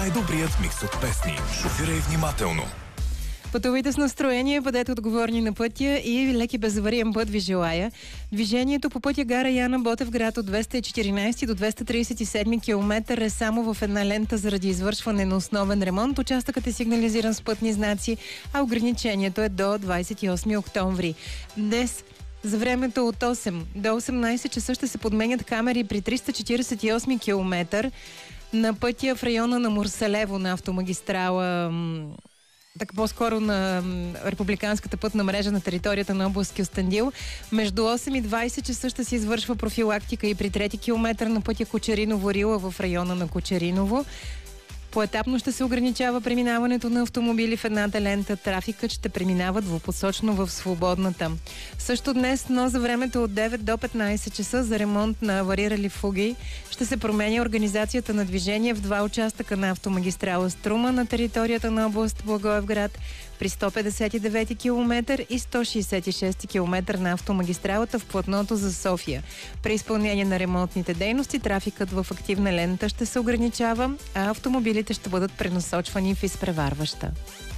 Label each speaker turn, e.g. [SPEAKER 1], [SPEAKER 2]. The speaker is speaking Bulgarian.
[SPEAKER 1] Най-добрият микс от песни. Шофирай внимателно.
[SPEAKER 2] Пътувайте с настроение, бъдете отговорни на пътя и леки безавариен път ви желая. Движението по пътя гара Яна Ботевград от 214 до 237 км е само в една лента заради извършване на основен ремонт. Участъкът е сигнализиран с пътни знаци, а ограничението е до 28 октомври. Днес за времето от 8 до 18 часа ще се подменят камери при 348 км на пътя в района на Мурсалево на автомагистрала, така по-скоро на републиканската пътна мрежа на територията на област Кюстендил. Между 8 и 20 часа ще се извършва профилактика и при 3 километър на пътя Кочериново-Рила в района на Кочериново. Поетапно ще се ограничава преминаването на автомобили в едната лента. Трафикът ще преминава двупосочно в свободната. Също днес, но за времето от 9 до 15 часа за ремонт на аварирали фуги ще се променя организацията на движение в два участъка на автомагистрала Струма на територията на област Благоевград при 159 км и 166 км на автомагистралата в платното за София. При изпълнение на ремонтните дейности трафикът в активна лента ще се ограничава, а автомобилите ще бъдат пренасочвани в изпреварваща.